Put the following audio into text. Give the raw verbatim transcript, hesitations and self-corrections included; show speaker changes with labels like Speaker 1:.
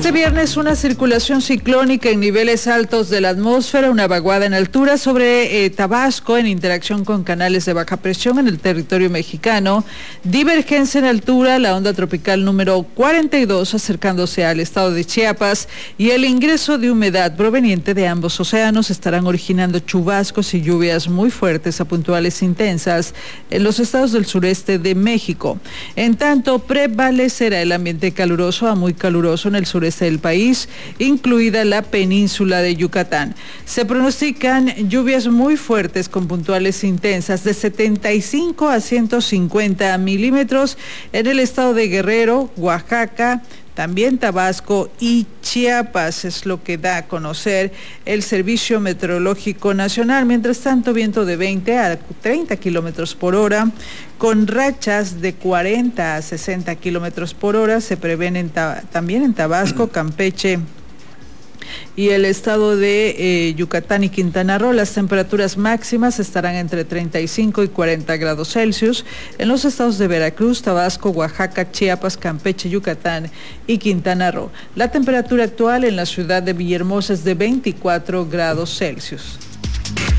Speaker 1: Este viernes una circulación ciclónica en niveles altos de la atmósfera, una vaguada en altura sobre eh, Tabasco en interacción con canales de baja presión en el territorio mexicano, divergencia en altura, la onda tropical número cuarenta y dos acercándose al estado de Chiapas y el ingreso de humedad proveniente de ambos océanos estarán originando chubascos y lluvias muy fuertes a puntuales intensas en los estados del sureste de México. En tanto, prevalecerá el ambiente caluroso a muy caluroso en el sureste del país, incluida la península de Yucatán. Se pronostican lluvias muy fuertes con puntuales intensas de setenta y cinco a ciento cincuenta milímetros en el estado de Guerrero, Oaxaca, también Tabasco y Chiapas, es lo que da a conocer el Servicio Meteorológico Nacional. Mientras tanto, viento de veinte a treinta kilómetros por hora, con rachas de cuarenta a sesenta kilómetros por hora, se prevén en también en Tabasco, Campeche y el estado de eh, Yucatán y Quintana Roo. Las temperaturas máximas estarán entre treinta y cinco y cuarenta grados Celsius en los estados de Veracruz, Tabasco, Oaxaca, Chiapas, Campeche, Yucatán y Quintana Roo. La temperatura actual en la ciudad de Villahermosa es de veinticuatro grados Celsius.